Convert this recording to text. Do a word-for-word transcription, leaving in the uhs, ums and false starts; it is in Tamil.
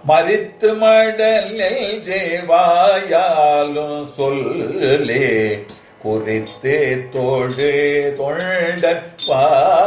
மறித்து மடலில் ஜேவாயாலும் சொல்லே குறித்து தோடு தொண்டன் பா